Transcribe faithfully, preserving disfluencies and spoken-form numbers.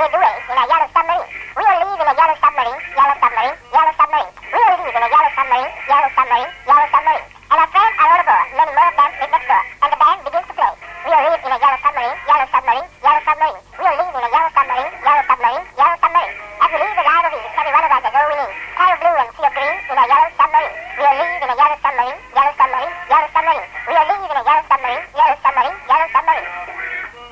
midway in a yellow submarine. We will leave in a yellow submarine, yellow submarine, yellow submarine. We will leave in a yellow submarine, yellow submarine, yellow submarine. And our friends are on board. Many more of them live next door. And the band begins to play. We will leave in a yellow submarine, yellow submarine, yellow submarine. We will leave in a yellow submarine, yellow submarine, yellow submarine. As we leave the line of ease, every one of us is rowing in. Sky of blue and sea of green in a yellow submarine. We will leave in a yellow submarine, yellow submarine, yellow submarine. We